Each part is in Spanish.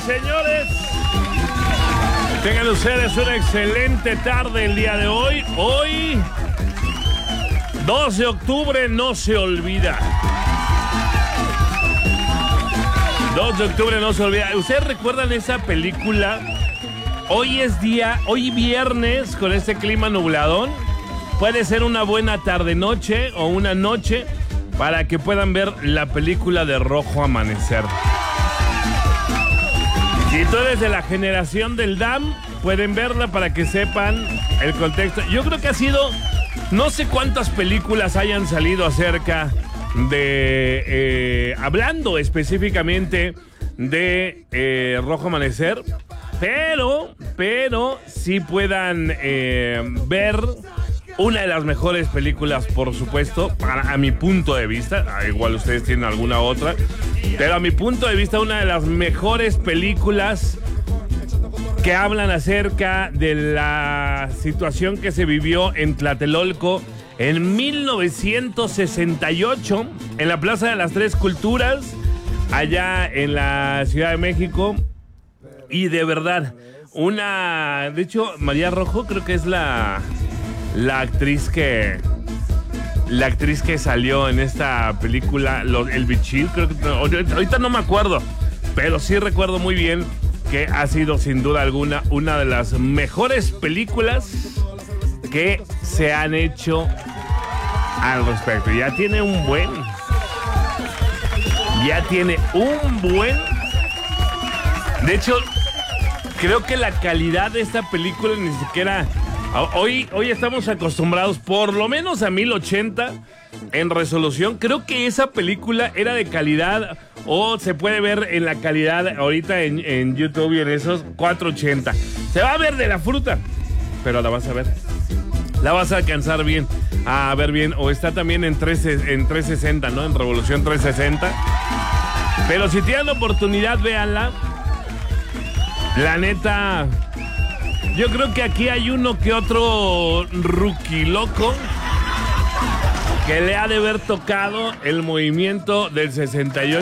señores. Tengan ustedes una excelente tarde el día de hoy. Hoy, 2 de octubre, no se olvida. 2 de octubre no se olvida. ¿Ustedes recuerdan esa película? Hoy viernes, con este clima nubladón, puede ser una buena tarde-noche o una noche para que puedan ver la película de Rojo Amanecer. Si tú eres de la generación del DAM, pueden verla para que sepan el contexto. Yo creo que ha sido, no sé cuántas películas hayan salido acerca de, hablando específicamente de Rojo Amanecer, pero sí puedan ver una de las mejores películas, por supuesto, a mi punto de vista. Igual ustedes tienen alguna otra, pero a mi punto de vista, una de las mejores películas que hablan acerca de la situación que se vivió en Tlatelolco en 1968, en la Plaza de las Tres Culturas, allá en la Ciudad de México. Y de verdad, de hecho, María Rojo creo que es la actriz que salió en esta película, el Bichir, creo que ahorita no me acuerdo, pero sí recuerdo muy bien que ha sido sin duda alguna una de las mejores películas que se han hecho al respecto. Ya tiene un buen. De hecho, creo que la calidad de esta película ni siquiera. Hoy estamos acostumbrados por lo menos a 1080 en resolución. Creo que esa película era de calidad, o se puede ver en la calidad ahorita en YouTube y en esos 480. Se va a ver de la fruta, pero la vas a ver. La vas a alcanzar bien, a ver bien. O está también en 360, ¿no? En Revolución 360. Pero si tienen la oportunidad, véanla. La neta, yo creo que aquí hay uno que otro rookie loco que le ha de haber tocado el movimiento del 68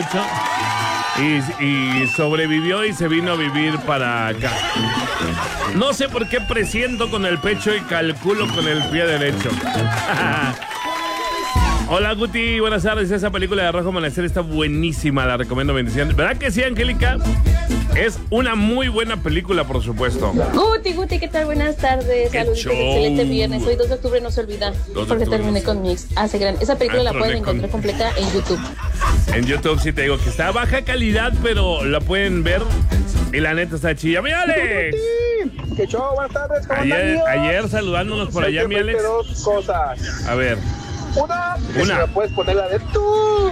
y sobrevivió y se vino a vivir para acá. No sé por qué presiento con el pecho y calculo con el pie derecho. Hola Guti, buenas tardes. Esa película de Rojo Amanecer está buenísima, la recomiendo, bendición. ¿Verdad que sí, Angélica? Es una muy buena película, por supuesto. Guti, ¿qué tal? Buenas tardes. Saludos, excelente viernes. Hoy 2 de octubre no se olvida, porque terminé con mi ex. Hace gran. Esa película la pueden encontrar completa en YouTube. En YouTube sí te digo que está a baja calidad, pero la pueden ver y la neta está chilla. ¡Mi Alex! ¡Qué show! Buenas tardes, ¿cómo ayer saludándonos por allá, mi Alex. Dos cosas. A ver. Una. Si me puedes poner la de tú,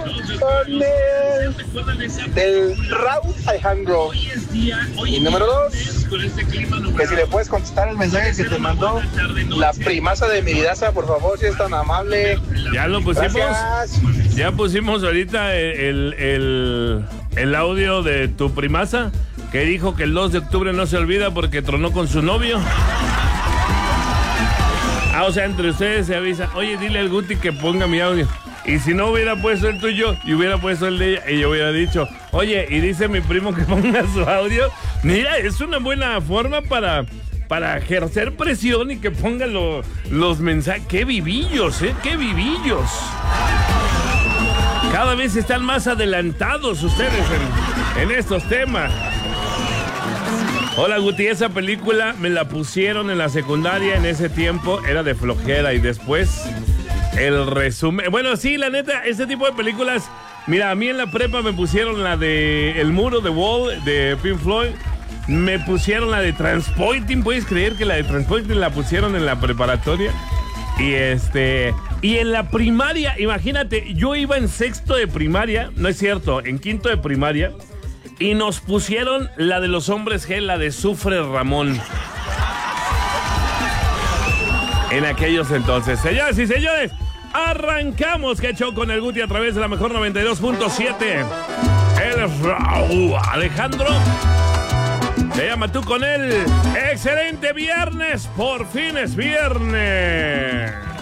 del Raúl Alejandro. Y número 2, que si le puedes contestar el mensaje que te mandó la primaza de mi vidaza, por favor, si es tan amable. Ya lo pusimos. Gracias. Ya pusimos ahorita el audio de tu primaza, que dijo que el 2 de octubre no se olvida porque tronó con su novio. O sea, entre ustedes se avisa, oye, dile al Guti que ponga mi audio. Y si no hubiera puesto el tuyo y hubiera puesto el de ella, y yo hubiera dicho, oye, y dice mi primo que ponga su audio. Mira, es una buena forma para ejercer presión y que pongan los mensajes. ¡Qué vivillos, qué vivillos! Cada vez están más adelantados ustedes en estos temas. Hola Guti, esa película me la pusieron en la secundaria, en ese tiempo era de flojera y después el resumen. Bueno, sí, la neta, este tipo de películas, mira, a mí en la prepa me pusieron la de El Muro de Wall de Pink Floyd, me pusieron la de Transpointing, ¿puedes creer que la de Transpointing la pusieron en la preparatoria? Y en la primaria, imagínate, yo iba en 6º de primaria, no es cierto, en 5º de primaria. Y nos pusieron la de los hombres G, la de Sufre Ramón. En aquellos entonces. Señoras y señores, arrancamos Que Show con el Guti a través de la mejor 92.7. Él es Raúl Alejandro. Se llama Tú con él. Excelente viernes, por fin es viernes.